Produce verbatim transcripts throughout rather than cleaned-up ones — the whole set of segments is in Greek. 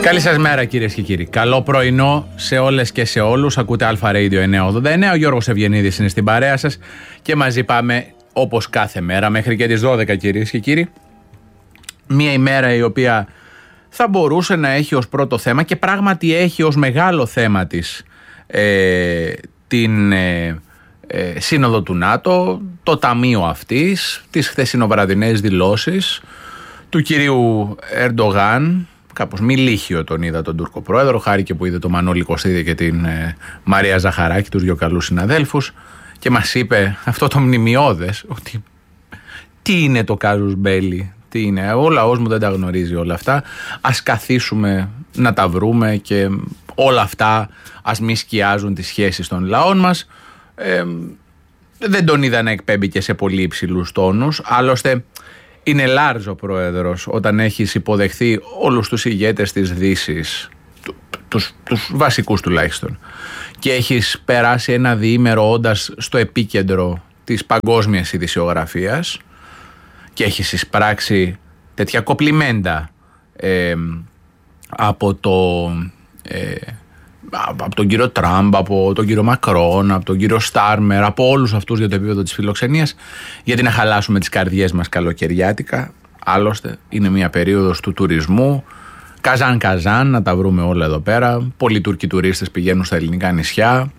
Καλή σας μέρα κυρίες και κύριοι. Καλό πρωινό σε όλες και σε όλους. Ακούτε Αλφα Radio εννιακόσια ογδόντα εννέα. Ο Γιώργος Ευγενίδης είναι στην παρέα σας και μαζί πάμε όπως κάθε μέρα μέχρι και τις δώδεκα κυρίες και κύριοι. Μία ημέρα η οποία θα μπορούσε να έχει ως πρώτο θέμα και πράγματι έχει ως μεγάλο θέμα της ε, την ε, ε, Σύνοδο του ΝΑΤΟ, το ταμείο αυτής, τις χθεσινοβραδινές δηλώσεις του κυρίου Ερντογάν. Κάπως μη λύχιο τον είδα τον Τούρκο πρόεδρο, χάρηκε που είδε τον Μανώλη Κωστίδη και την ε, Μαρία Ζαχαράκη, τους δύο καλούς συναδέλφους, και μας είπε αυτό το μνημιώδες, ότι τι είναι το κάζους μπέλι, τι είναι, ο λαός μου δεν τα γνωρίζει όλα αυτά, ας καθίσουμε να τα βρούμε και όλα αυτά ας μη σκιάζουν τις σχέσεις των λαών μας. Ε, δεν τον είδα να εκπέμπει και σε πολύ υψηλούς τόνους, άλλωστε είναι λάρζο πρόεδρος όταν έχεις υποδεχθεί όλους τους ηγέτες της Δύσης, τους, τους βασικούς τουλάχιστον, και έχεις περάσει ένα διήμερο όντας στο επίκεντρο της παγκόσμιας ειδησιογραφίας και έχεις εισπράξει τέτοια κοπλιμέντα ε, από το... Ε, από τον κύριο Τραμπ, από τον κύριο Μακρόν, από τον κύριο Στάρμερ, από όλους αυτούς για το επίπεδο της φιλοξενίας, γιατί να χαλάσουμε τις καρδιές μας καλοκαιριάτικα. Άλλωστε είναι μια περίοδος του τουρισμού, καζάν καζάν, να τα βρούμε όλα εδώ πέρα. Πολλοί Τούρκοι τουρίστες πηγαίνουν στα ελληνικά νησιά.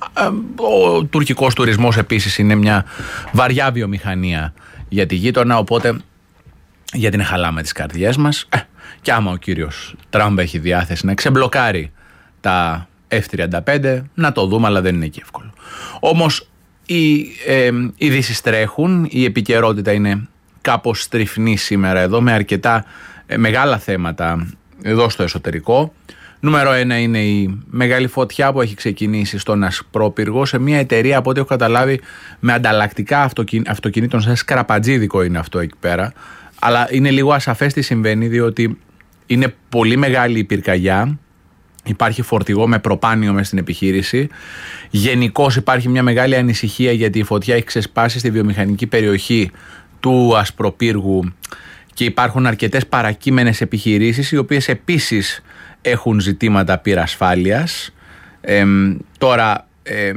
Ο τουρκικός τουρισμός επίσης είναι μια βαριά βιομηχανία για τη γείτονα, οπότε γιατί να χαλάμε τις καρδιές μας. Ε, και άμα ο κύριος Τραμπ έχει διάθεση να ξεμπλοκάρει τα εφ τριάντα πέντε, να το δούμε, αλλά δεν είναι και εύκολο. Όμως οι ε, ειδήσεις τρέχουν, η επικαιρότητα είναι κάπως στριφνή σήμερα εδώ, με αρκετά ε, μεγάλα θέματα εδώ στο εσωτερικό. Νούμερο ένα είναι η μεγάλη φωτιά που έχει ξεκινήσει στον Ασπρόπυργο, σε μια εταιρεία, από ό,τι έχω καταλάβει, με ανταλλακτικά αυτοκιν... αυτοκινήτων, σαν σκραπατζίδικο είναι αυτό εκεί πέρα, αλλά είναι λίγο ασαφές τι συμβαίνει, διότι είναι πολύ μεγάλη η πυρκαγιά. Υπάρχει φορτηγό με προπάνιο μες στην επιχείρηση. Γενικώς υπάρχει μια μεγάλη ανησυχία γιατί η φωτιά έχει ξεσπάσει στη βιομηχανική περιοχή του Ασπροπύργου και υπάρχουν αρκετές παρακείμενες επιχειρήσεις οι οποίες επίσης έχουν ζητήματα πυρασφάλειας. Ε, τώρα ε,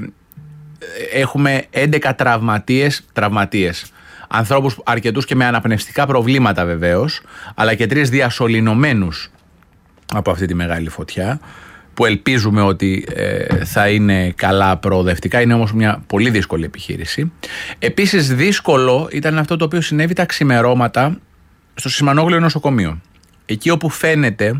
έχουμε έντεκα τραυματίες, τραυματίες. Ανθρώπους αρκετούς και με αναπνευστικά προβλήματα βεβαίως, αλλά και τρεις διασωληνωμένους από αυτή τη μεγάλη φωτιά, που ελπίζουμε ότι ε, θα είναι καλά προοδευτικά. Είναι όμως μια πολύ δύσκολη επιχείρηση. Επίσης δύσκολο ήταν αυτό το οποίο συνέβη τα ξημερώματα στο Σισμανόγλιο νοσοκομείο, εκεί όπου φαίνεται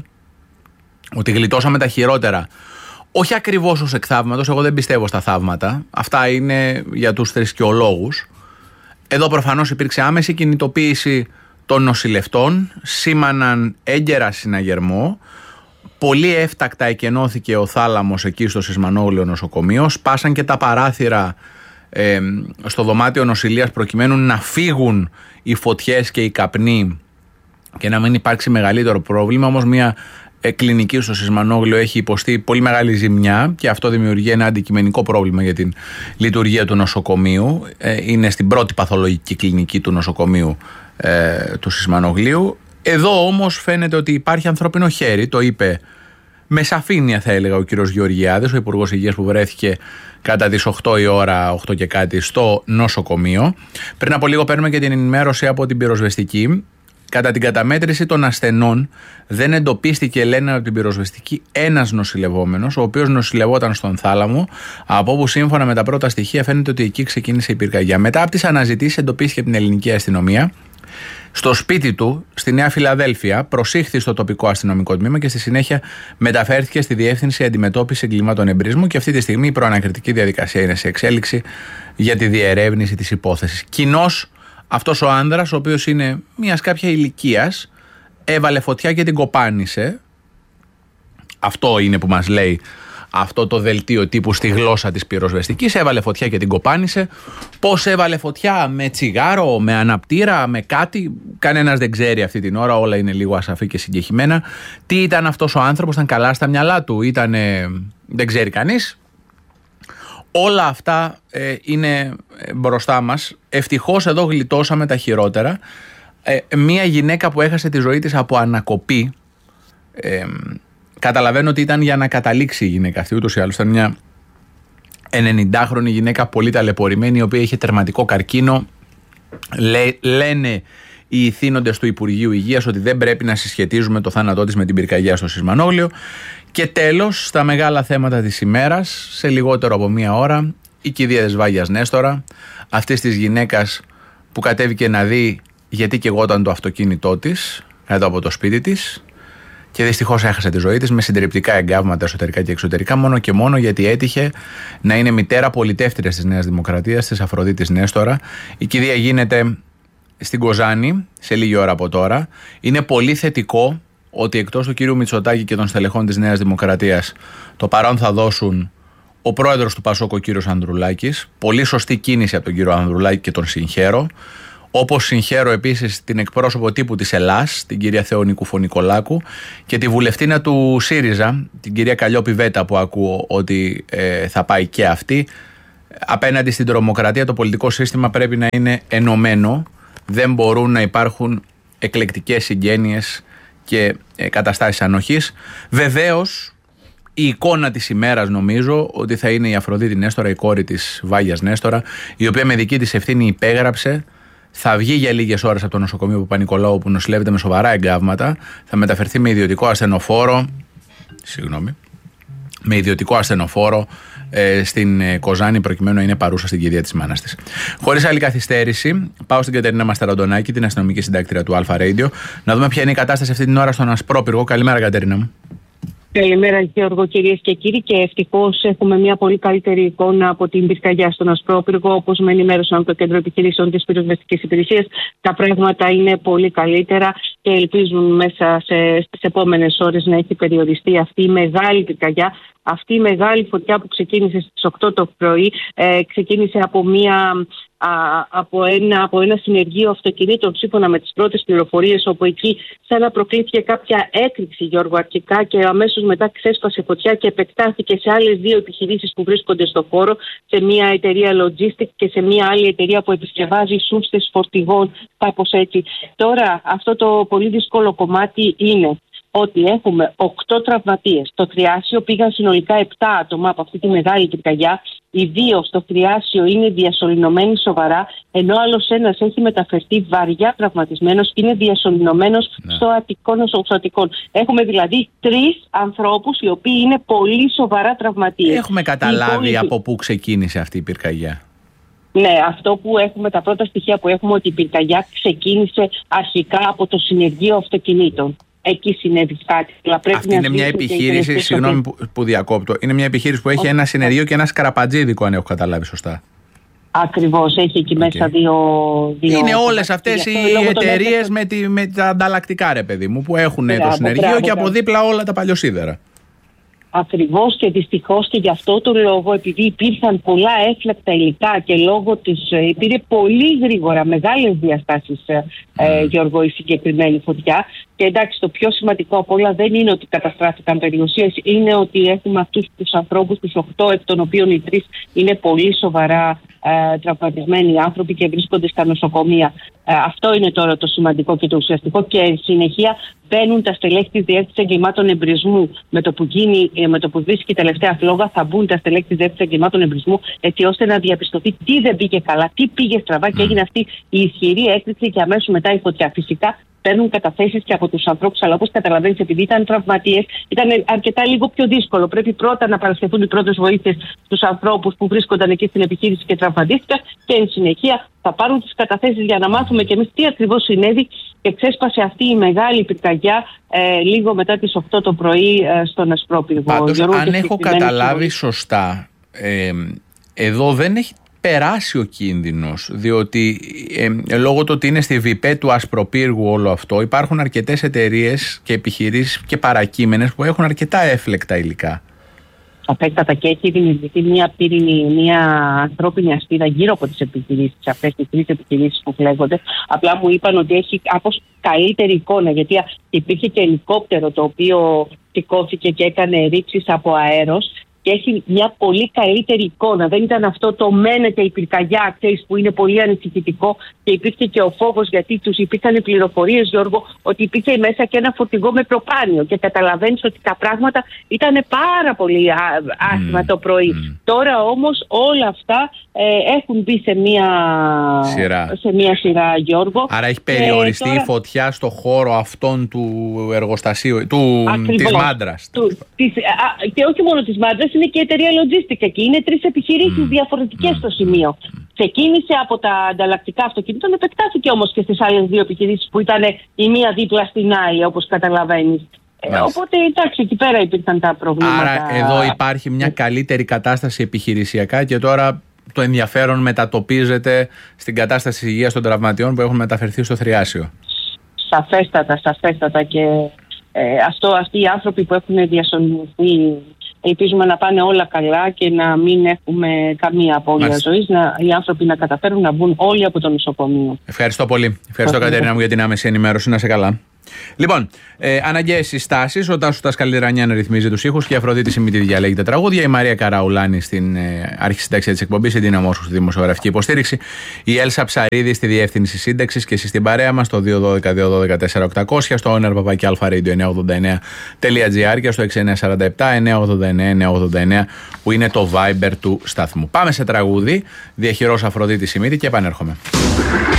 ότι γλιτώσαμε τα χειρότερα, όχι ακριβώς ως εκ θαύματος, εγώ δεν πιστεύω στα θαύματα, αυτά είναι για τους θρησκεολόγους. Εδώ προφανώς υπήρξε άμεση κινητοποίηση των νοσηλευτών, σήμαναν έγκαιρα συναγερμό, πολύ έφτακτα εκενώθηκε ο θάλαμος εκεί στο Σισμανόγλιο νοσοκομείο, σπάσαν και τα παράθυρα ε, στο δωμάτιο νοσηλείας προκειμένου να φύγουν οι φωτιές και οι καπνοί και να μην υπάρξει μεγαλύτερο πρόβλημα. Όμως μια ε, κλινική στο Σισμανόγλιο έχει υποστεί πολύ μεγάλη ζημιά και αυτό δημιουργεί ένα αντικειμενικό πρόβλημα για την λειτουργία του νοσοκομείου. Ε, είναι στην πρώτη παθολογική κλινική του νοσοκομείου ε, του Σισμανογλίου. Εδώ όμως φαίνεται ότι υπάρχει ανθρώπινο χέρι, το είπε με σαφήνεια θα έλεγα ο κύριος Γεωργιάδης, ο Υπουργός Υγείας, που βρέθηκε κατά τις οκτώ η ώρα, οκτώ και κάτι, στο νοσοκομείο. Πριν από λίγο παίρνουμε και την ενημέρωση από την πυροσβεστική. Κατά την καταμέτρηση των ασθενών δεν εντοπίστηκε, λένε από την πυροσβεστική, ένας νοσηλευόμενος, ο οποίος νοσηλευόταν στον θάλαμο, από όπου σύμφωνα με τα πρώτα στοιχεία φαίνεται ότι εκεί ξεκίνησε η πυρκαγιά. Μετά από τις αναζητήσεις εντοπίστηκε από την ελληνική αστυνομία στο σπίτι του στη Νέα Φιλαδέλφια, προσήχθη στο τοπικό αστυνομικό τμήμα και στη συνέχεια μεταφέρθηκε στη Διεύθυνση Αντιμετώπισης Εγκλημάτων Εμπρισμού και αυτή τη στιγμή η προανακριτική διαδικασία είναι σε εξέλιξη για τη διερεύνηση της υπόθεσης. Κοινώς αυτός ο άνδρας, ο οποίος είναι μιας κάποια ηλικίας, έβαλε φωτιά και την κοπάνισε. Αυτό είναι που μας λέει αυτό το δελτίο τύπου στη γλώσσα της πυροσβεστικής. Έβαλε φωτιά και την κοπάνισε. Πώς έβαλε φωτιά, με τσιγάρο, με αναπτήρα, με κάτι, κανένας δεν ξέρει αυτή την ώρα, όλα είναι λίγο ασαφή και συγκεχημένα. Τι ήταν αυτός ο άνθρωπος, ήταν καλά στα μυαλά του, ήτανε, δεν ξέρει κανείς. Όλα αυτά ε, είναι μπροστά μας. Ευτυχώς εδώ γλιτώσαμε τα χειρότερα. Ε, μία γυναίκα που έχασε τη ζωή της από ανακοπή, ε, καταλαβαίνω ότι ήταν για να καταλήξει η γυναίκα αυτή, ούτως ή άλλως ήταν μια ενενηντάχρονη γυναίκα πολύ ταλαιπωρημένη, η οποία είχε τερματικό καρκίνο. Λέ, λένε οι ηθήνοντες του Υπουργείου Υγείας ότι δεν πρέπει να συσχετίζουμε το θάνατό της με την πυρκαγιά στο Σισμανόγλιο. Και τέλος, στα μεγάλα θέματα της ημέρας, σε λιγότερο από μία ώρα, η κηδεία της Βάγιας Νέστορα, αυτής της γυναίκας που κατέβηκε να δει γιατί καιγόταν το αυτοκίνητό της εδώ από το σπίτι της και δυστυχώς έχασε τη ζωή της με συντριπτικά εγκάβματα εσωτερικά και εξωτερικά, μόνο και μόνο γιατί έτυχε να είναι μητέρα πολιτεύτριας της Νέας Δημοκρατίας, της Αφροδίτης Νέστορα. Η κηδεία γίνεται στην Κοζάνη σε λίγη ώρα από τώρα. Είναι πολύ θετικό ότι εκτός του κύριου Μητσοτάκη και των στελεχών της Νέας Δημοκρατίας, το παρόν θα δώσουν ο πρόεδρος του Πασόκ, ο κύριος Ανδρουλάκης. Πολύ σωστή κίνηση από τον κύριο Ανδρουλάκη και τον συγχαίρω. Όπως συγχαίρω επίσης την εκπρόσωπο τύπου της Ελλάς, την κυρία Θεονίκου Φωνικολάκου, και τη βουλευτήνα του ΣΥΡΙΖΑ, την κυρία Καλλιόπη Βέτα, που ακούω ότι ε, θα πάει και αυτή. Απέναντι στην τρομοκρατία, το πολιτικό σύστημα πρέπει να είναι ενωμένο. Δεν μπορούν να υπάρχουν εκλεκτικές συγγένειες και ε, καταστάσεις ανοχής. Βεβαίως, η εικόνα της ημέρας νομίζω ότι θα είναι η Αφροδίτη Νέστορα, η κόρη της Βάγιας Νέστορα, η οποία με δική της ευθύνη υπέγραψε. Θα βγει για λίγες ώρες από το νοσοκομείο Παπα-Νικολάου, που νοσηλεύεται με σοβαρά εγκάβματα. Θα μεταφερθεί με ιδιωτικό ασθενοφόρο. Συγγνώμη. Με ιδιωτικό ασθενοφόρο ε, στην ε, Κοζάνη, προκειμένου να είναι παρούσα στην κηδεία της μάνας της. Χωρίς άλλη καθυστέρηση, πάω στην Κατερίνα Μασταραντονάκη, την αστυνομική συντάκτρια του Αλφα Radio, να δούμε ποια είναι η κατάσταση αυτή την ώρα στον Ασπρόπυργο. Καλημέρα, Κατερίνα μου. Καλημέρα, Γιώργο, κυρίες και κύριοι. Και ευτυχώς έχουμε μια πολύ καλύτερη εικόνα από την πυρκαγιά στον Ασπρόπυργο. Όπως με ενημέρωσαν από το Κέντρο Επιχειρήσεων της Πυροσβεστικής Υπηρεσίας, τα πράγματα είναι πολύ καλύτερα και ελπίζουν μέσα σε, στις επόμενες ώρες να έχει περιοριστεί αυτή η μεγάλη πυρκαγιά. Αυτή η μεγάλη φωτιά που ξεκίνησε στις οκτώ το πρωί ε, ξεκίνησε από, μια, α, από, ένα, από ένα συνεργείο αυτοκινήτων, σύμφωνα με τις πρώτες πληροφορίες, όπου εκεί σαν να προκλήθηκε κάποια έκρηξη, Γιώργο, αρχικά, και αμέσως μετά ξέσπασε φωτιά και επεκτάθηκε σε άλλες δύο επιχειρήσεις που βρίσκονται στο χώρο, σε μια εταιρεία logistics και σε μια άλλη εταιρεία που επισκευάζει σούστες φορτηγών, κάπως έτσι. Τώρα αυτό το πολύ δύσκολο κομμάτι είναι ότι έχουμε οκτώ τραυματίες. Στο Θριάσιο πήγαν συνολικά επτά άτομα από αυτή τη μεγάλη πυρκαγιά. Οι δύο στο Θριάσιο είναι διασωληνωμένοι σοβαρά, ενώ άλλος ένας έχει μεταφερθεί βαριά τραυματισμένος και είναι διασωληνωμένος ναι. στο Αττικό νοσοκομείο. Έχουμε δηλαδή τρεις ανθρώπους οι οποίοι είναι πολύ σοβαρά τραυματίες. Έχουμε καταλάβει η... από πού ξεκίνησε αυτή η πυρκαγιά? Ναι, αυτό που έχουμε, τα πρώτα στοιχεία που έχουμε, ότι η πυρκαγιά ξεκίνησε αρχικά από το συνεργείο αυτοκινήτων. Εκεί συνέβη κάτι. Αυτή είναι μια επιχείρηση, συγγνώμη που, που διακόπτω, είναι μια επιχείρηση που έχει ένα συνεργείο και ένα σκαραπατζίδικο, αν έχω καταλάβει σωστά. Ακριβώς, έχει εκεί okay. μέσα δύο, δύο... Είναι όλες αυτές οι εταιρείες με, τη, με τα ανταλλακτικά, ρε παιδί μου, που έχουν μπράβο, το συνεργείο μπράβο, και από δίπλα όλα τα παλιοσίδερα. Ακριβώς, και δυστυχώς και γι' αυτό το λόγο, επειδή υπήρχαν πολλά έφλακτα υλικά και λόγω της, πήρε πολύ γρήγορα μεγάλες διαστάσεις mm. ε, Γιώργο, η συγκεκριμένη φωτιά. Και εντάξει, το πιο σημαντικό από όλα δεν είναι ότι καταστράφηκαν περιουσίες, είναι ότι έχουμε αυτούς τους ανθρώπους, τους οκτώ, εκ των οποίων οι τρεις είναι πολύ σοβαρά ε, τραυματισμένοι άνθρωποι και βρίσκονται στα νοσοκομεία. Ε, αυτό είναι τώρα το σημαντικό και το ουσιαστικό, και συνεχεία μπαίνουν τα στελέχη της Διεύθυνσης Εγκλημάτων Εμπρισμού. Με το που, γίνει, με το που βρίσκει η τελευταία φλόγα, θα μπουν τα στελέχη της Διεύθυνσης Εγκλημάτων Εμπρισμού, έτσι ώστε να διαπιστωθεί τι δεν πήγε καλά, τι πήγε στραβά, και έγινε αυτή η ισχυρή έκρηξη και αμέσως μετά η φωτιά. Φυσικά παίρνουν καταθέσεις και από τους ανθρώπους, αλλά όπως καταλαβαίνεις, επειδή ήταν τραυματίες, ήταν αρκετά λίγο πιο δύσκολο. Πρέπει πρώτα να παρασχεθούν οι πρώτες βοήθειες στους ανθρώπους που βρίσκονταν εκεί στην επιχείρηση και τραυματίστηκαν, και εν συνεχεία θα πάρουν τις καταθέσεις για να μάθουμε κι εμείς τι ακριβώς συνέβη, και ξέσπασε αυτή η μεγάλη πυρκαγιά ε, λίγο μετά τις οκτώ το πρωί ε, στον Ασπρόπυργο. Πάντως, αν έχω καταλάβει σωστά, ε, εδώ δεν έχει περάσει ο κίνδυνος, διότι ε, λόγω του ότι είναι στη ΒΙΠΕ του Ασπροπύργου όλο αυτό, υπάρχουν αρκετές εταιρείες και επιχειρήσεις και παρακείμενες που έχουν αρκετά έφλεκτα υλικά. Απέκτατα, και έχει δημιουργηθεί μια πύρινη, μια ανθρώπινη ασπίδα γύρω από τις επιχειρήσεις αυτές, τις τρεις επιχειρήσεις που φλέγονται. Απλά μου είπαν ότι έχει κάπως καλύτερη εικόνα, γιατί υπήρχε και ελικόπτερο το οποίο σηκώθηκε και έκανε ρήψεις από αέρος, και έχει μια πολύ καλύτερη εικόνα. Δεν ήταν αυτό το μένετε η πυρκαγιά, ξέρεις, που είναι πολύ ανησυχητικό, και υπήρχε και ο φόβος, γιατί τους υπήρχαν πληροφορίες, Γιώργο, ότι υπήρχε μέσα και ένα φορτηγό με προπάνιο, και καταλαβαίνεις ότι τα πράγματα ήταν πάρα πολύ άσχημα mm. το πρωί. Mm. Τώρα όμως όλα αυτά ε, έχουν μπει σε μια σειρά, σε μια σειρά Γιώργο. Άρα έχει περιοριστεί τώρα η φωτιά στο χώρο αυτόν του εργοστασίου, του, της Μάντρας. Του, της, α, και όχι μόνο της Μάντρας, είναι και η εταιρεία Logistics εκεί. Είναι τρεις επιχειρήσεις mm. διαφορετικές mm. στο σημείο. Mm. Ξεκίνησε από τα ανταλλακτικά αυτοκινήτων, επεκτάθηκε όμως και στις άλλες δύο επιχειρήσεις που ήταν η μία δίπλα στην άλλη, όπως καταλαβαίνεις. Ε, οπότε εντάξει, εκεί πέρα υπήρχαν τα προβλήματα. Άρα εδώ υπάρχει μια καλύτερη κατάσταση επιχειρησιακά, και τώρα το ενδιαφέρον μετατοπίζεται στην κατάσταση υγείας των τραυματιών που έχουν μεταφερθεί στο Θριάσιο. Σαφέστατα, σαφέστατα. Και ε, αυτό, αυτοί οι άνθρωποι που έχουν διασωληνωθεί, ελπίζουμε να πάνε όλα καλά και να μην έχουμε καμία απώλεια ζωής, να, οι άνθρωποι να καταφέρουν να βγουν όλοι από το νοσοκομείο. Ευχαριστώ πολύ. Ευχαριστώ, Κατερίνα μου, για την άμεση ενημέρωση. Να είσαι καλά. Λοιπόν, ε, αναγκαίες συστάσεις. Ο Τάσος Τασκαλιρανιάν ρυθμίζει τους ήχους και η Αφροδίτη Σιμίτη διαλέγει τα τραγούδια. Η Μαρία Καραουλάνη στην ε, αρχισυνταξία της εκπομπής, η Ντίνα Μόσχου στη δημοσιογραφική υποστήριξη. Η Έλσα Ψαρίδη στη διεύθυνση σύνταξης, και εσείς στην παρέα μας στο δύο ένα δύο δύο ένα τέσσερα οκτακόσια, στο owner παπάκι αλφα-radio εννιακόσια ογδόντα εννέα τελεία τζι άρ και στο έξι εννιά τέσσερα επτά εννιακόσια ογδόντα εννέα εννιακόσια ογδόντα εννέα που είναι το Viber του σταθμού. Πάμε σε τραγούδι, διαχειρός Αφροδίτη Σιμίτη, και επανέρχομαι.